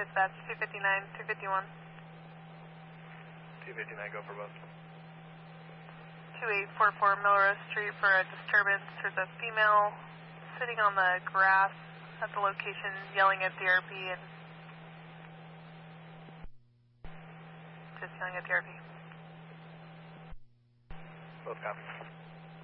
Dispatch 259, 251. 259, go for both. 2844 Melrose Street for a disturbance. There's a female sitting on the grass at the location yelling at DRP and just yelling at DRP. Both copies.